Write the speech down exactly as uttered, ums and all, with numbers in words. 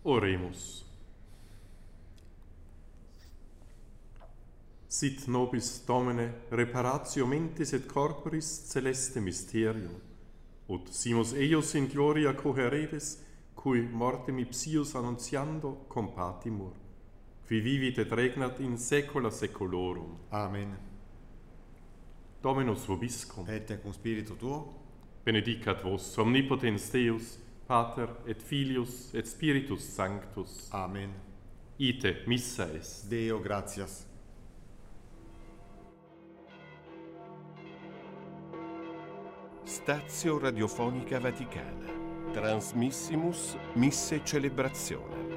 Oremus. Sit nobis Domine reparatio mentis et corporis celeste mysterium, ut simus eius in gloria coheredes, cui mortem ipsius annunciando compatimur, qui vivit et regnat in saecula saeculorum. Amen. Dominus vobiscum. Et cum spiritu tuo, Benedicat vos omnipotens Deus, Pater et Filius et Spiritus Sanctus. Amen. Ite missa est. Deo gratias. Stazio Radiofonica Vaticana. Transmissimus Misse Celebrazione.